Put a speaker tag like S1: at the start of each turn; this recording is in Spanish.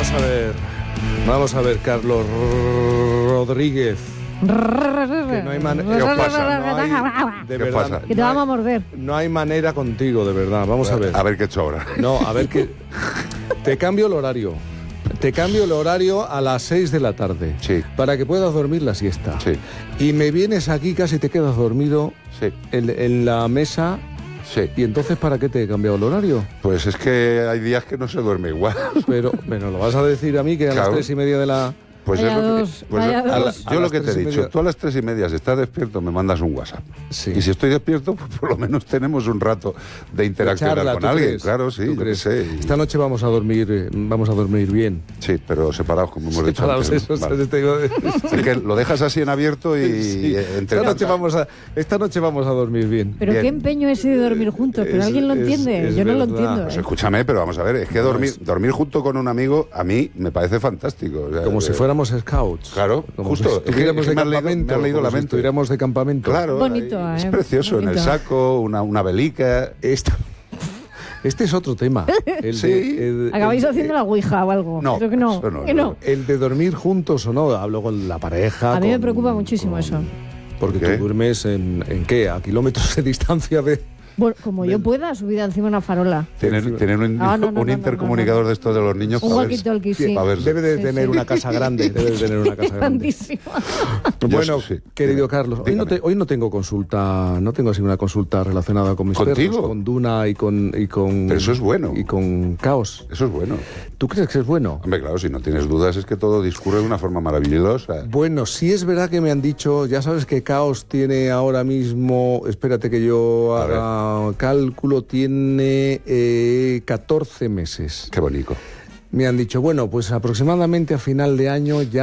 S1: Vamos a ver, Carlos Rodríguez. Que no hay manera.
S2: ¿Qué pasa?
S1: De
S2: ¿Qué
S1: verdad,
S2: pasa?
S3: Que te vamos a morder.
S1: No hay manera contigo, de verdad. Vamos a ver.
S2: A ver qué he hecho ahora.
S1: No, a ver qué. Te cambio el horario. Te cambio el horario a las 6 de la tarde.
S2: Sí.
S1: Para que puedas dormir la siesta.
S2: Sí.
S1: Y me vienes aquí, casi te quedas dormido
S2: Sí.
S1: en la mesa.
S2: Sí.
S1: ¿Y entonces para qué te he cambiado el horario?
S2: Pues es que hay días que no se duerme igual.
S1: Pero lo vas a decir a mí que a
S2: Claro.
S1: las 3:30 de la...
S2: Pues
S3: Vaya
S2: es lo que,
S3: dos,
S2: pues
S3: vaya
S2: a la-
S3: dos.
S1: A
S2: yo lo
S1: las
S2: que te he
S1: 3:30.
S2: dicho, tú a las 3:30 si estás despierto me mandas un WhatsApp.
S1: Sí.
S2: Y si estoy despierto, pues por lo menos tenemos un rato de interaccionar
S1: Charla,
S2: con
S1: ¿tú
S2: alguien.
S1: crees?
S2: Claro, sí,
S1: ¿Tú
S2: yo
S1: crees?
S2: qué sé. Y-
S1: Esta noche vamos a dormir bien.
S2: Sí, pero separados, como hemos dicho
S1: Separados,
S2: antes.
S1: eso,
S2: Vale.
S1: te digo-
S2: Es que lo dejas así en abierto y
S1: Sí.
S2: entre
S1: Esta noche vamos a dormir bien.
S3: Pero
S2: Bien.
S3: qué empeño ese de dormir juntos, pero
S1: Es-
S3: alguien lo
S1: es-
S3: entiende.
S1: es
S3: Yo no lo
S1: verdad.
S3: entiendo.
S2: Pues escúchame, pero vamos a ver, es que dormir junto con un amigo a mí me parece fantástico. O sea,
S1: Como si fuéramos scouts.
S2: Claro,
S1: Como
S2: justo.
S1: si estuviéramos
S2: Es que
S1: de
S2: me has leído-
S1: campamento.
S2: me has leído
S1: como
S2: la
S1: si
S2: mente.
S1: estuviéramos de campamento.
S2: Claro,
S3: Bonito,
S2: ahí, es
S3: ¿eh?
S2: precioso, en el
S3: Bonito.
S2: saco, una velica.
S1: Este es otro tema.
S2: Sí.
S3: ¿Acabáis haciendo la ouija o algo?
S2: No,
S3: Creo que no.
S2: eso no,
S3: que no.
S1: El de dormir juntos o no. Hablo con la pareja.
S3: A mí me
S1: con-
S3: preocupa muchísimo eso.
S1: Porque
S2: ¿Qué?
S1: tú duermes en qué, a kilómetros de distancia de...
S3: Bueno, como yo pueda, subida encima de una farola.
S2: Tienen un,
S3: No,
S2: intercomunicador de estos de los niños
S3: Un
S2: para ver-
S3: walkie-talkie, sí.
S2: para ver-
S1: Debe de
S3: Sí,
S1: tener
S3: sí.
S1: una casa grande. Debe de tener una casa grande.
S3: Grandísimo.
S1: Bueno,
S2: sí.
S1: querido
S2: Dígame,
S1: Carlos,
S2: dígame.
S1: hoy no tengo consulta, no tengo así una consulta relacionada con mis
S2: ¿Contigo?
S1: perros, con Duna y con
S2: Pero eso es bueno.
S1: y con Caos.
S2: Eso es bueno.
S1: ¿Tú crees que es bueno?
S2: Hombre, claro, si no tienes dudas es que todo discurre de una forma maravillosa.
S1: Bueno, sí es verdad que me han dicho, ya sabes que Caos tiene ahora mismo, espérate que yo
S2: A
S1: haga cálculo, tiene 14 meses.
S2: Qué bonito.
S1: Me han dicho, bueno, pues aproximadamente a final de año ya